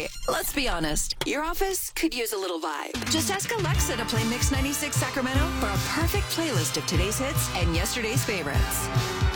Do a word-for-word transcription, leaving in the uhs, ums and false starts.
Hey, let's be honest. Your office could use a little vibe. Just ask Alexa to play Mix ninety-six Sacramento for a perfect playlist of today's hits and yesterday's favorites.